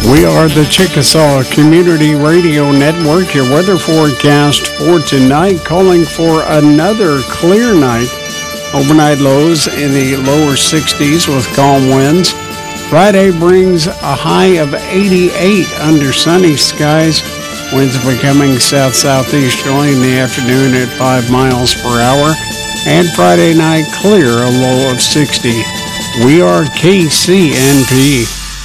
We are the Chickasaw Community Radio Network, your weather forecast for tonight, calling for another clear night. Overnight lows in the lower 60s with calm winds. Friday brings a high of 88 under sunny skies. Winds becoming south-southeasterly in the afternoon at 5 miles per hour. And Friday night clear, a low of 60. We are KCNP.